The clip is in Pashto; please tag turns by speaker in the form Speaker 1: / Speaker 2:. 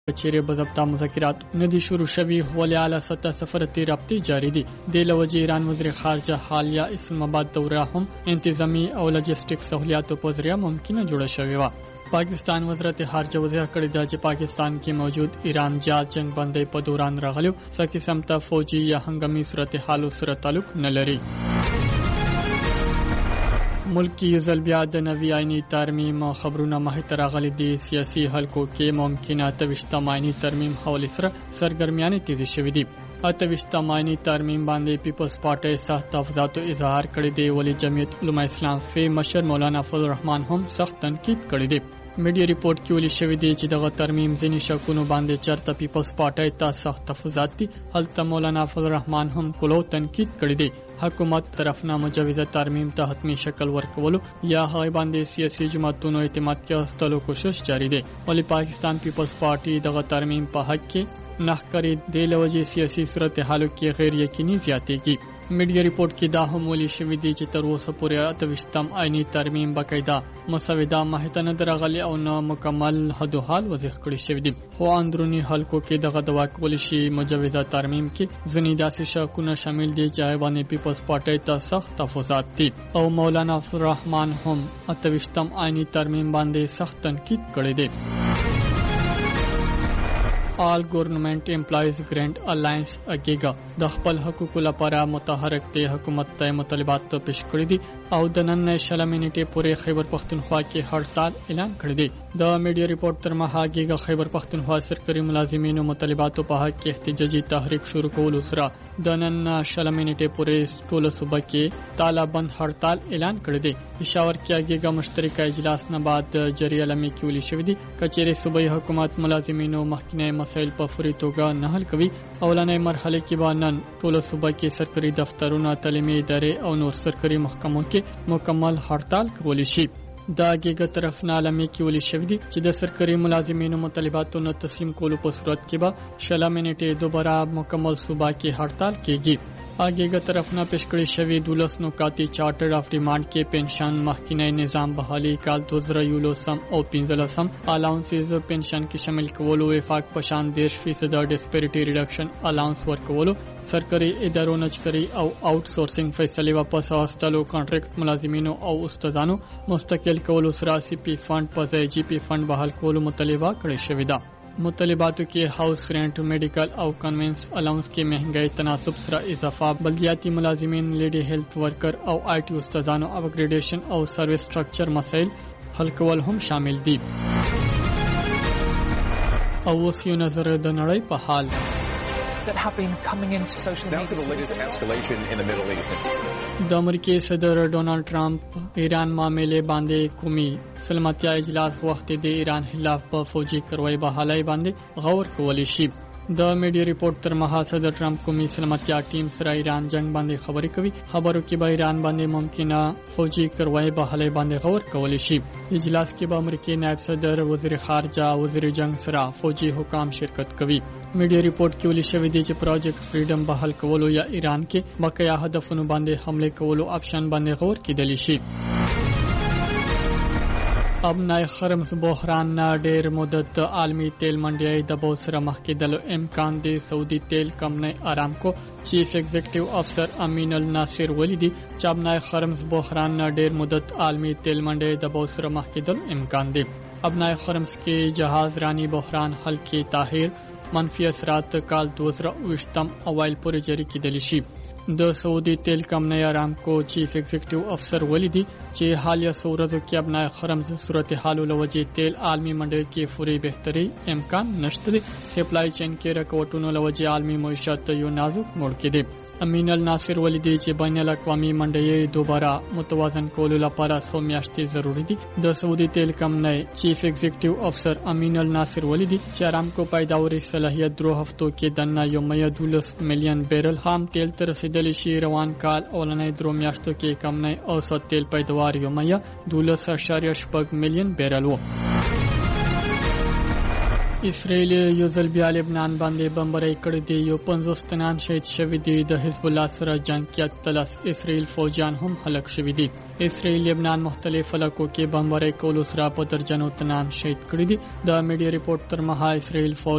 Speaker 1: چیرې بضبطه مذاکرات ندي شروع شوي ولې اعلی سطح سفارتي رابطې جاری دي. د لوجې ایران وزیر خارجه حالیه اسلام آباد دوره هم انتظامی او لوجستیک سہولیاتو په ذریعہ ممکنه جوړه شوې و. پاکستان وزارت خارجه وضاحت کړی دا چې پاکستان کې موجود ایران جال جنگ بندۍ په دوران راغلیو څخه سمته فوجي یا هنګامي صورتحال سره تعلق نه لري. ملکی ځل بیا د نوي آئینی ترمیم خبرونه مخې ته راغلي دي. سیاسي حلقو کې ممکنه 28 آئینی ترمیم حواله سره سرګرمیانې تیزې شوې دي. 28 آئینی ترمیم باندې پیپلز پارټي سخت تفاوضاتو اظهار کړی دی ولې جمعیت علماء اسلام فی مشر مولانا فضل الرحمن هم سخت تنقید کړی دی. میډیا ریپورت کې ویل شوی دی چې دغه ترمیم ځینې شکونو باندې چرته پیپلز پارټي ته سخت تفاوضات دي. هلته مولانا فضل الرحمن هم کلو تنقید کړی دی. حکومت طرفنا مجوزه ترمیم ته حتمی شکل ورکولو یا هغه باندې سیاسي جماعتونو اعتماد کې استلو کوشش جاری دی. ولی پاکستان پیپلز پارټي دغه ترمیم په حق کې نخکری دی لوجې سیاسي صورتحال کې غیر یقیني زیاتېږي. میډیا ریپورت کې دا هم ویل شوی دی چې تر اوسه پورې 28 آئینی ترمیم باقاعده مسوده ماهیته نه درغلي او نه مکمل حدوحال وضع کړی شوی دی. خو اندرونی حلقو کې دغه دوا کول شي مجوزه ترمیم کې ځینې داسې شکونه شامل دي چې باندې پیپلز پارټي ته سخت تفاوضات دي او مولانا فضل الرحمن هم 28 آئینی ترمیم باندې سخت تنقید کړی دی. آل گورنمنٹ امپلائیز گرینٹ الائنس اگیگا د خپل حقوقو لپاره متحرک دی حکومت ته مطالبات پیش کړی دي او د نن شلمینټي پورې خیبر پختونخوا کې هړتال اعلان کړی دی. د میډیا ریپورت تر مهال اگیگا خیبر پختونخوا سرکاري ملازمینو مطالباتو په حق کې احتجاجي تحریک شروع کول سره د نن شلمینټي پورې ټول صوبه کې طالبان هړتال اعلان کړی دی. پېښور کې اگیگا مشترکه اجلاس نه بعد جری علمي کې ویل شوی دی کچېری صوبایي حکومت ملازمینو مخکنی مسایل په فوري توګه نه حل کوي. اولنۍ مرحله کې به نن ټول صوبه کې سرکاري دفترونه تعلیمي ادارې او نور سرکاري محکمو کې مکمل هړتال کولی شي. دا اگیگا طرف نه علمي کې ویل شوی دی چې د سرکاري ملازمینو مطالباتو نه تسلیم کولو په صورت کې به شلمینټي دوباره مکمل صوبه کې هړتال کیږي. اگیگا طرف نه پیش کړی شوی 12 نکاتی چارټر اف ډیماند کې پنشن مخکینی نظام بحالي کال 2013 او 15 الاونسز پنشن کې شامل کولو وفاق پشان 10% ډیسپیریټي ریډکشن الاونس ورکولو سرکاري ادارو نچکري او آوټ سورسینګ فیصله واپس واستلو کانټریکټ ملازمینو او استادانو مستقل کولو سره سی پی فند په ځای جی پی فند بحال کولو مطالبه کړې شوې ده. مطالباتو کې هاوس رینټ میډیکل او کنوینس الاونس کې مهنګای تناسب سره اضافه بلدیاتي ملازمین لیډي هیلث ورکر او آی ټي استادانو اپګریډیشن او سرویس سټرکچر مسایل حل کول هم شامل دي. او اوس یو نظر د نړۍ په حال
Speaker 2: that have been coming into social media.
Speaker 3: Now to the latest escalation in the Middle East.
Speaker 1: د امریکای صدر ډونالد ټرمپ ایران معاملې باندې قومي سلامتیا اجلاس وخت د ایران خلاف په فوجي کاروایی بحالای باندې غور کولی شي. د میډیا ریپورت تر مهال صدر ټرمپ قومي سلامتیا ټیم سره ایران جنگ باندې خبرې کوي. خبرو کې به ایران باندې ممکنه فوجي کاروایی بحالای باندې غور کولی شي. اجلاس کې به امریکای نائب صدر وزیر خارجه وزیر جنگ سره فوجي حکام شرکت کوي. میډیا ریپورت کې ویل شوی دی چې پروجیکټ فریډم بحال کولو یا ایران کې بقایا هدفونو باندې حمله کولو آپشن باندې غور کېدلی شي. ابنای خرمز بحران نه ډیر مدت عالمی تیل منډیای د بو سره مخ کېدلو امکان دی. سعودي تیل کمپنۍ ارامکو چیف ایگزیکټیو افسر امین الناصر ویلي دي چې ابنای خرمز بحران نه ډیر مدت عالمی تیل منډیای د بو سره مخ کېدلو امکان دی. ابنای خرمز کې جهاز رانی بحران حل کې طاهر منفي اثرات کال 2020 اوایل پورې جاری کېدلی شي. د سعودي تیل کمپنۍ ارامکو چیف ایگزیکټیو افسر ویلي دي چې حالیه ورځو کې ابنای خرمز صورتحال لوجې تیل عالمی منډي کې فوري بهتري امکان نشته دي. سپلای چین کې رکوټونو لوجې عالمی معیشت یو نازک موړ کې دي. امین الناصر ویلي دي چې بین الاقوامي منډي دوباره متوازن کولو لپاره 100 میاشتې ضروری دي. د سعودي تیل کمپنۍ چیف ایگزیکټیو افسر امین الناصر ویلي دي چې ارامکو پیداواري صلاحیت 2 هفتو کې دنه یو 12 میلیون بیرل خام تیل ته رسیدلی شي. روان کال اولنۍ 3 میاشتو کې کمپنۍ اوسط تیل پیداوار یو 12.8 میلیون بیرل وو. اسرائیل یو ځل بیا لبنان باندې بمبارۍ کړې دي. یو 50 تنان شهید شوي دي. د حزب الله سره جنگ کې 13 اسرائیل فوجیان هم هلاک شوي دي. اسرائیل لبنان مختلف علاقو کې بمبارۍ کولو سره په درجنو تنان شهید کړي دي. د میډیا ریپورت تر مها اسرائیل فوج